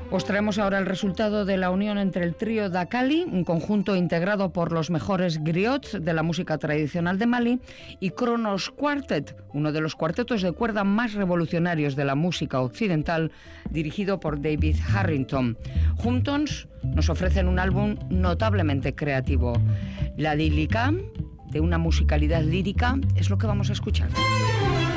Os traemos ahora el resultado de la unión entre el trío Dakali, un conjunto integrado por los mejores griots de la música tradicional de Mali, y Kronos Quartet, uno de los cuartetos de cuerda más revolucionarios de la música occidental, dirigido por David Harrington. Juntos nos ofrecen un álbum notablemente creativo. La Lilika, de una musicalidad lírica, es lo que vamos a escuchar.